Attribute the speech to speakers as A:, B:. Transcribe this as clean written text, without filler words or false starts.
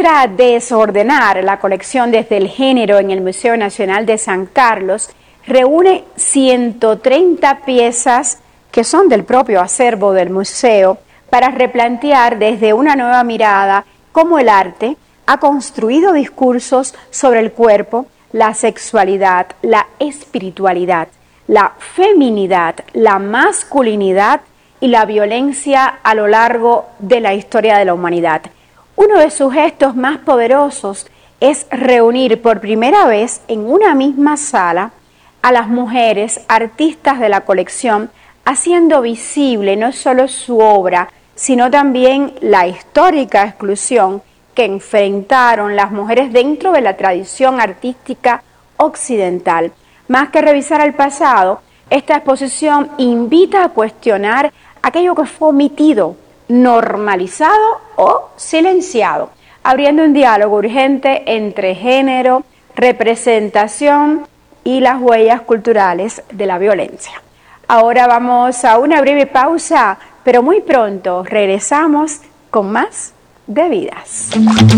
A: muestra Desordenar, la colección Desde el Género en el Museo Nacional de San Carlos, reúne 130 piezas que son del propio acervo del museo para replantear desde una nueva mirada cómo el arte ha construido discursos sobre el cuerpo, la sexualidad, la espiritualidad, la feminidad, la masculinidad y la violencia a lo largo de la historia de la humanidad. Uno de sus gestos más poderosos es reunir por primera vez en una misma sala a las mujeres artistas de la colección, haciendo visible no solo su obra, sino también la histórica exclusión que enfrentaron las mujeres dentro de la tradición artística occidental. Más que revisar el pasado, esta exposición invita a cuestionar aquello que fue omitido, normalizado o silenciado, abriendo un diálogo urgente entre género, representación y las huellas culturales de la violencia. Ahora vamos a una breve pausa, pero muy pronto regresamos con más de Vidas.